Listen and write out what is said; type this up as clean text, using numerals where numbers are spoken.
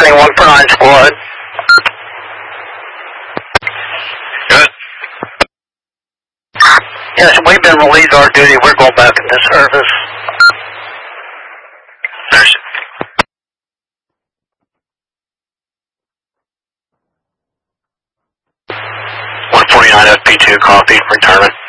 Returning 149 squad. Good. Yes, we've been relieved our duty. We're going back into service. There's 149 FP2 copy, returning.